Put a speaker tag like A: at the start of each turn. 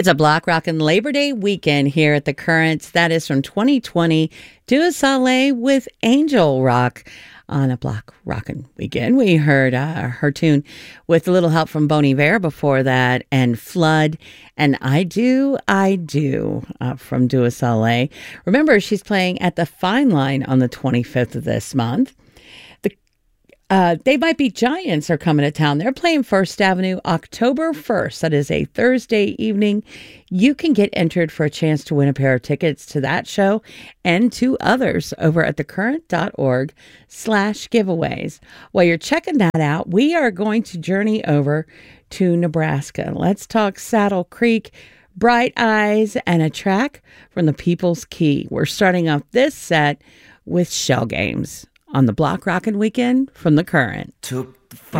A: It's a block rockin' Labor Day weekend here at the Current. That is from 2020. Dua Saleh with Angel Rock on a block rockin' weekend. We heard her tune with a little help from Bon Iver before that, and Flood, and I Do from Dua Saleh. Remember, she's playing at the Fine Line on the 25th of this month. They Might Be Giants are coming to town. They're playing First Avenue October 1st. That is a Thursday evening. You can get entered for a chance to win a pair of tickets to that show and to others over at thecurrent.org/giveaways. While you're checking that out, we are going to journey over to Nebraska. Let's talk Saddle Creek, Bright Eyes, and a track from the People's Key. We're starting off this set with Shell Games on the Block Rockin' Weekend from the Current.
B: Took the